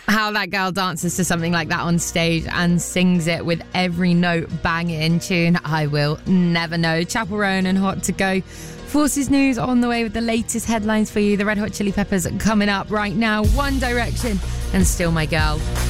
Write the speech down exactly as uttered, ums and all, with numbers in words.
How that girl dances to something like that on stage and sings it with every note banging in tune, I will never know. Chappell Roan and Hot to Go. Forces News on the way with the latest headlines for you. The Red Hot Chili Peppers coming up right now. One Direction and Still My Girl.